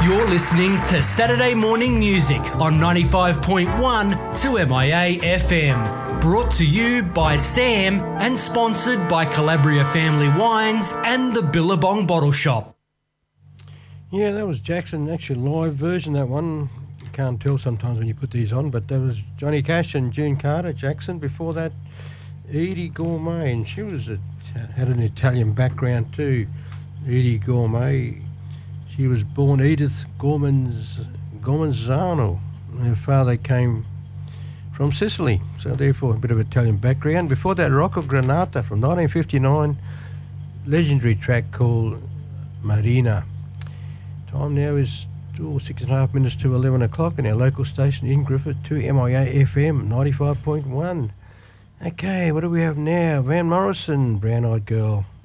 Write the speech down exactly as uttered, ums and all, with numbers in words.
You're listening to Saturday Morning Music on ninety-five point one to M I A F M. Brought to you by Sam and sponsored by Calabria Family Wines and the Billabong Bottle Shop. Yeah, that was Jackson, actually live version, that one. You can't tell sometimes when you put these on, but that was Johnny Cash and June Carter, Jackson. Before that, Edie Gourmet, and she was a, had an Italian background too, Edie Gourmet. She was born Edith Gormanz, Gormanzano. Her father came from Sicily, so therefore a bit of Italian background. Before that, Rocco Granata from nineteen fifty-nine, legendary track called Marina. Time now is oh, six and a half minutes to eleven o'clock in our local station in Griffith to M I A F M ninety-five point one. Okay, what do we have now? Van Morrison, Brown Eyed Girl.